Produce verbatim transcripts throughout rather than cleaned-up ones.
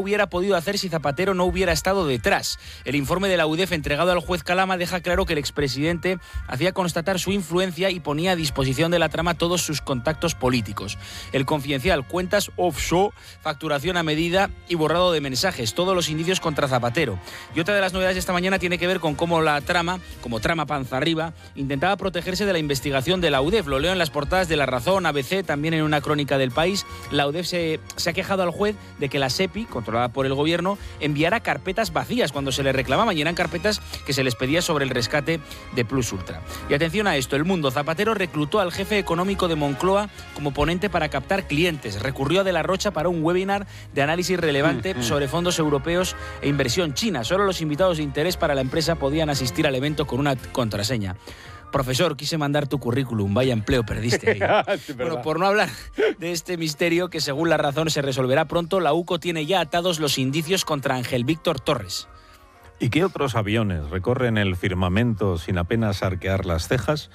hubiera podido hacer si Zapatero no hubiera estado detrás. El informe de la U D E F entregado al juez Calama deja claro que el expresidente hacía constatar su influencia y ponía a disposición de la trama todos sus contactos políticos. El Confidencial, cuentas offshore, facturación a medida y borrado de mensajes, todos los indicios contra Zapatero. Y otra de las novedades de esta mañana tiene que ver con cómo la trama, como trama panza arriba, intentaba protegerse de la investigación de la U D E F. Lo leo en las portadas de La Razón, A B C, también en una crónica del País. La U D E F se, se ha quejado al juez de que la SEPI, controlada por el gobierno, enviara carpetas vacías cuando se le reclamaban, y eran carpetas que se les pedía sobre el rescate de Plus Ultra. Y atención a esto, El Mundo. Zapatero reclutó al jefe económico de Moncloa como ponente para captar clientes. Recurrió a De la Rocha para un webinar de análisis relevante mm, mm. sobre fondos europeos e inversión china. Solo los invitados de interés para la empresa podían asistir al evento con una contraseña. Profesor, quise mandar tu currículum, vaya empleo perdiste ahí. Sí, bueno, por no hablar de este misterio que según La Razón se resolverá pronto, la UCO tiene ya atados los indicios contra Ángel Víctor Torres. ¿Y qué otros aviones recorren el firmamento sin apenas arquear las cejas?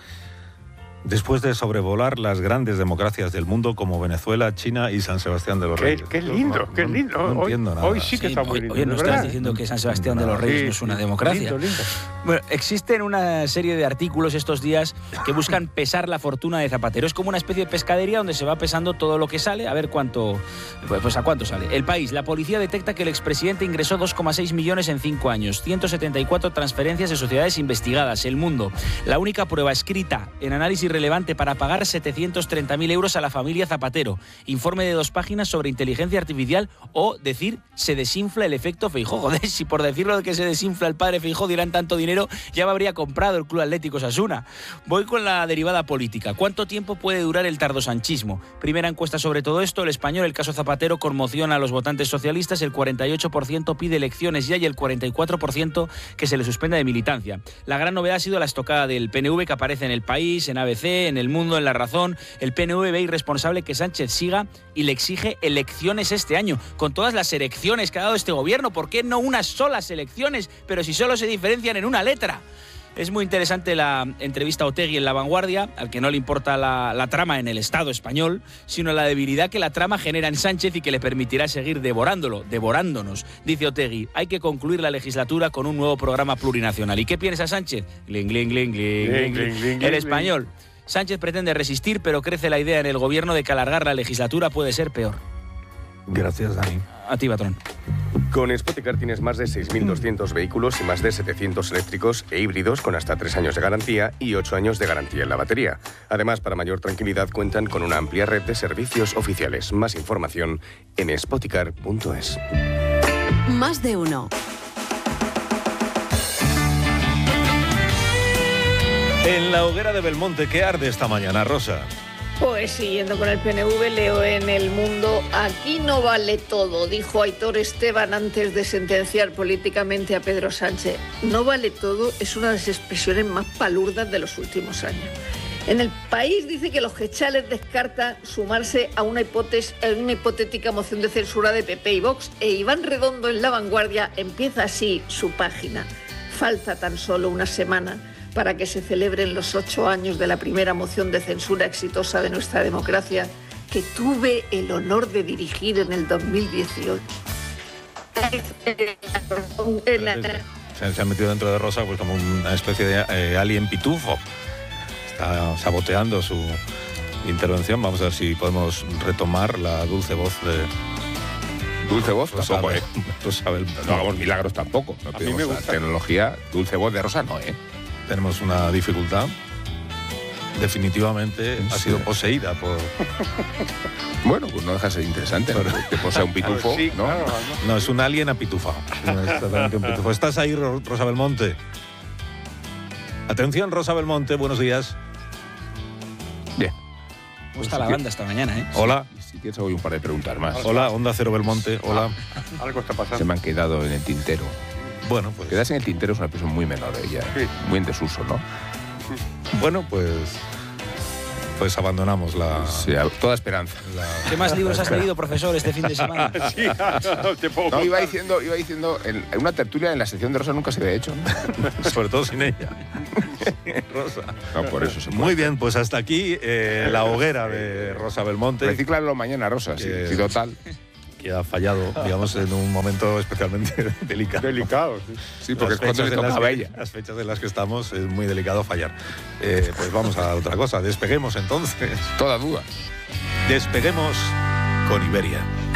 Después de sobrevolar las grandes democracias del mundo como Venezuela, China y San Sebastián de los Qué, Reyes. qué lindo, no, qué lindo. No, no hoy, entiendo nada. Hoy sí que sí, está muy lindo. Oye, no estás diciendo que San Sebastián de los Reyes sí, no es una democracia. Lindo, lindo. Bueno, existen una serie de artículos estos días que buscan pesar la fortuna de Zapatero. Es como una especie de pescadería donde se va pesando todo lo que sale, a ver cuánto, pues a cuánto sale. El País. La policía detecta que el expresidente ingresó dos coma seis millones en cinco años, ciento setenta y cuatro transferencias de sociedades investigadas. El Mundo. La única prueba escrita en análisis relevante para pagar setecientos treinta mil euros a la familia Zapatero. Informe de dos páginas sobre inteligencia artificial o decir se desinfla el efecto Feijóo. Joder, si por decirlo de que se desinfla el padre Feijóo dieran tanto dinero, ya me habría comprado el Club Atlético Osasuna. Voy con la derivada política. ¿Cuánto tiempo puede durar el tardosanchismo? Primera encuesta sobre todo esto. El Español, el caso Zapatero conmociona a los votantes socialistas. El cuarenta y ocho por ciento pide elecciones ya y el cuarenta y cuatro por ciento que se le suspenda de militancia. La gran novedad ha sido la estocada del P N V que aparece en El País, en A B C, en El Mundo, en La Razón. El P N V ve irresponsable que Sánchez siga y le exige elecciones este año. Con todas las elecciones que ha dado este gobierno, ¿por qué no unas solas elecciones? Pero si solo se diferencian en una letra. Es muy interesante la entrevista a Otegi en La Vanguardia, al que no le importa la, la trama en el Estado español, sino la debilidad que la trama genera en Sánchez y que le permitirá seguir devorándolo, devorándonos. Dice Otegi, hay que concluir la legislatura con un nuevo programa plurinacional. ¿Y qué piensa Sánchez? Gling, gling, gling, gling, gling, gling, gling. El Español. Sánchez pretende resistir, pero crece la idea en el gobierno de que alargar la legislatura puede ser peor. Gracias, Dani. A ti, patrón. Con Spoticar tienes más de seis mil doscientos vehículos y más de setecientos eléctricos e híbridos con hasta tres años de garantía y ocho años de garantía en la batería. Además, para mayor tranquilidad, cuentan con una amplia red de servicios oficiales. Más información en spoticar punto es. Más de uno. En la hoguera de Belmonte, ¿qué arde esta mañana, Rosa? Pues siguiendo con el P N V, leo en El Mundo, aquí no vale todo, dijo Aitor Esteban antes de sentenciar políticamente a Pedro Sánchez. No vale todo es una de las expresiones más palurdas de los últimos años. En El País dice que los gechales descartan sumarse a una, hipótesis, a una hipotética moción de censura de P P y Vox, e Iván Redondo en La Vanguardia empieza así su página. Falta tan solo una semana para que se celebren los ocho años de la primera moción de censura exitosa de nuestra democracia, que tuve el honor de dirigir en el dos mil dieciocho. Se, se ha metido dentro de Rosa pues como una especie de eh, alien pitufo. Está saboteando su intervención. Vamos a ver si podemos retomar la dulce voz de... Dulce voz Rosa, tampoco, ¿eh? Rosa Bel... No hagamos milagros tampoco. No a mí me gusta. Tecnología, dulce voz de Rosa no, ¿eh? Tenemos una dificultad. Definitivamente sí. Ha sido poseída por... Bueno, pues no deja de ser interesante, ¿no? Que posea un pitufo, sí, ¿no? Claro, no, no, es un alien apitufado. No es totalmente un pitufo. ¿Estás ahí, Rosa Belmonte? Atención, Rosa Belmonte, buenos días. Bien. ¿Cómo está la banda esta mañana, eh? Hola. Si quieres, hago un par de preguntas más. Hola, Onda Cero Belmonte, hola. Ah, algo está pasando. Se me han quedado en el tintero. Bueno, pues... Quedarse en el tintero es una expresión muy menor ella, sí. Muy en desuso, ¿no? Bueno, pues... Pues abandonamos la... Sí, toda esperanza. La... ¿Qué más libros has leído, profesor, este fin de semana? Sí, no, te puedo no, iba diciendo, iba diciendo, en una tertulia en la sección de Rosa nunca se había hecho, ¿no? Sobre todo sin ella. Rosa. No, por eso se puede. Muy bien, pues hasta aquí eh, la hoguera de Rosa Belmonte. Recíclalo mañana, Rosa, que... si, si total... y ha fallado, digamos, en un momento especialmente delicado. Delicado, sí. Sí, porque Las es cuando le fechas en las tocaba a que- ella. Las fechas en las que estamos es muy delicado fallar. Eh, pues vamos a otra cosa. Despeguemos entonces. Toda duda. Despeguemos con Iberia.